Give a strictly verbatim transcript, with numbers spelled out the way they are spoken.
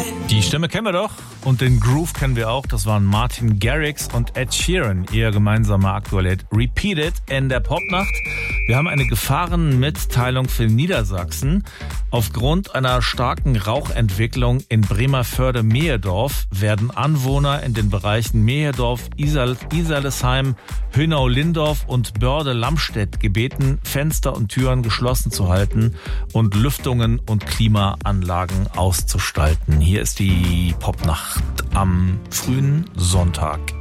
Die Stimme kennen wir doch und den Groove kennen wir auch. Das waren Martin Garrix und Ed Sheeran, ihr gemeinsamer aktueller Hit Repeated in der Popnacht. Wir haben eine Gefahrenmitteilung für Niedersachsen. Aufgrund einer starken Rauchentwicklung in Bremervörde-Mehedorf werden Anwohner in den Bereichen Mehedorf, Isal, Iserlesheim, Hönau-Lindorf und Börde-Lamstedt gebeten, Fenster und Türen geschlossen zu halten und Lüftungen und Klimaanlagen auszustalten. Hier ist die Popnacht am frühen Sonntag.